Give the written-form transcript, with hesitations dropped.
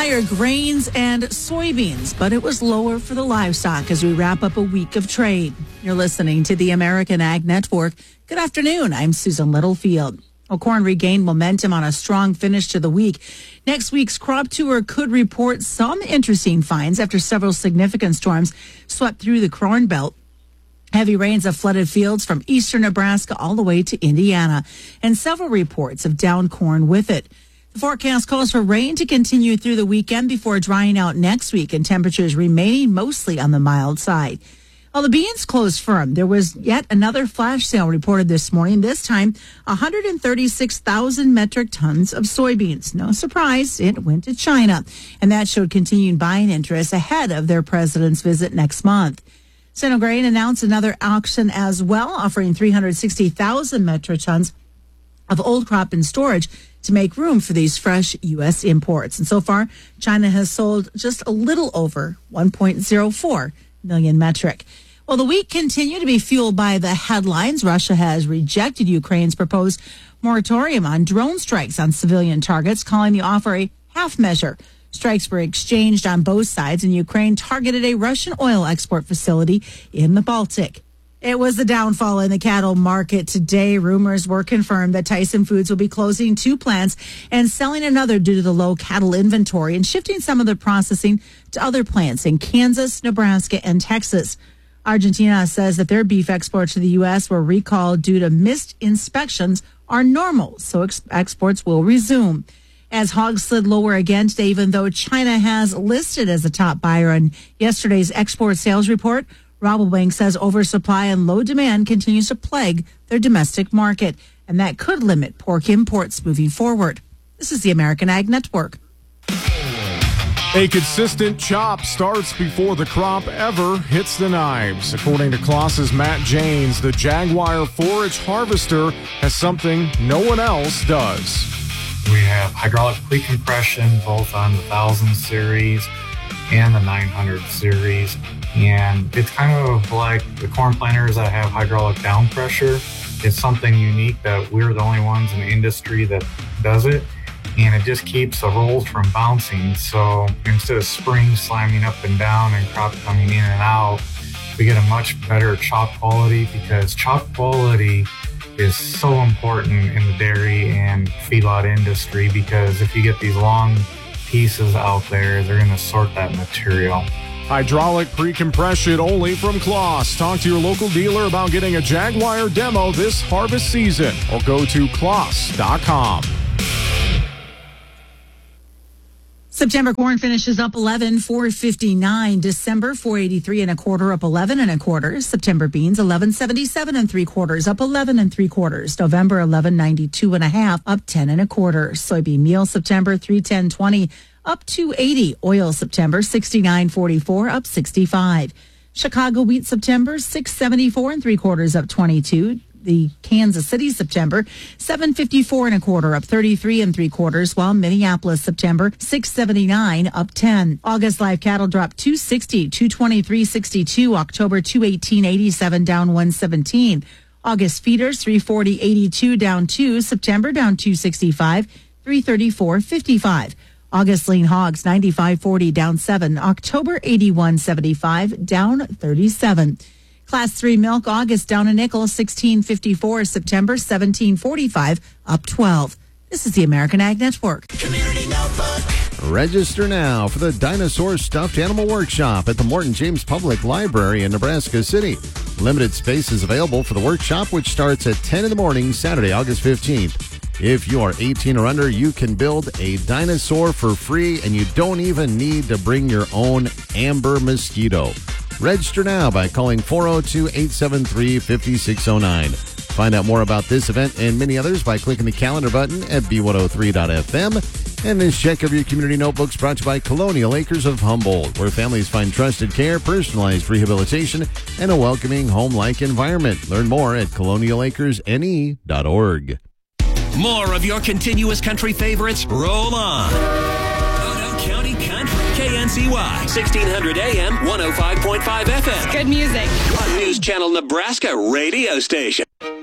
higher grains and soybeans, but it was lower for the livestock as we wrap up a week of trade. You're listening to the American Ag Network. Good afternoon. I'm Susan Littlefield. Well, corn regained momentum on a strong finish to the week. Next week's crop tour could report some interesting finds after several significant storms swept through the Corn Belt. Heavy rains have flooded fields from eastern Nebraska all the way to Indiana, and several reports have downed corn with it. The forecast calls for rain to continue through the weekend before drying out next week and temperatures remaining mostly on the mild side. While the beans closed firm, there was yet another flash sale reported this morning, this time 136,000 metric tons of soybeans. No surprise, it went to China, and that showed continued buying interest ahead of their president's visit next month. Central announced another auction as well, offering 360,000 metric tons of old crop in storage to make room for these fresh U.S. imports. And so far, China has sold just a little over 1.04 million metric. Well, the week continued to be fueled by the headlines. Russia has rejected Ukraine's proposed moratorium on drone strikes on civilian targets, calling the offer a half measure. Strikes were exchanged on both sides, and Ukraine targeted a Russian oil export facility in the Baltic. It was the downfall in the cattle market today. Rumors were confirmed that Tyson Foods will be closing 2 plants and selling another due to the low cattle inventory and shifting some of the processing to other plants in Kansas, Nebraska, and Texas. Argentina says that their beef exports to the U.S. were recalled due to missed inspections are normal, so exports will resume. As hogs slid lower again today, even though China has listed as a top buyer on yesterday's export sales report, Rabobank says oversupply and low demand continues to plague their domestic market, and that could limit pork imports moving forward. This is the American Ag Network. A consistent chop starts before the crop ever hits the knives. According to Claas's Matt Janes, the Jaguar forage harvester has something no one else does. We have hydraulic pre-compression both on the 1000 series and the 900 series. And it's kind of like the corn planters that have hydraulic down pressure. It's something unique that we're the only ones in the industry that does it. And it just keeps the rolls from bouncing. So instead of springs slamming up and down and crop coming in and out, we get a much better chop quality, because chop quality is so important in the dairy and feedlot industry, because if you get these long pieces out there, they're going to sort that material. Hydraulic pre-compression only from Claas. Talk to your local dealer about getting a Jaguar demo this harvest season, or go to claas.com. September corn finishes up 11, 459. December 483 and a quarter, up 11 and a quarter. September beans 1177 and 3/4, up 11 and 3/4. November 1192 and a half, up 10 and a quarter. Soybean meal September 310.20, up 280. Oil September 69.44, up 65. Chicago wheat September 674 and 3/4, up 22. The Kansas City September 754 and a quarter, up 33 and 3/4, while Minneapolis September 679, up 10. August live cattle dropped 260, 223.62. October 218.87, down 117. August feeders 340.82, down 2. September down 265, 334.55. August lean hogs 95.40, down 7. October 81.75, down 37. Class 3 milk, August down a nickel, 16.54. September 17.45, up 12. This is the American Ag Network. Community Notebook. Register now for the Dinosaur Stuffed Animal Workshop at the Morton James Public Library in Nebraska City. Limited space is available for the workshop, which starts at 10 in the morning, Saturday, August 15th. If you are 18 or under, you can build a dinosaur for free, and you don't even need to bring your own amber mosquito. Register now by calling 402-873-5609. Find out more about this event and many others by clicking the calendar button at b103.fm. And this check of your community notebooks brought to you by Colonial Acres of Humboldt, where families find trusted care, personalized rehabilitation, and a welcoming home-like environment. Learn more at colonialacresne.org. More of your continuous country favorites roll on. Otoe County Country. KNCY, 1600 AM, 105.5 FM. Good music. On News Channel Nebraska radio station.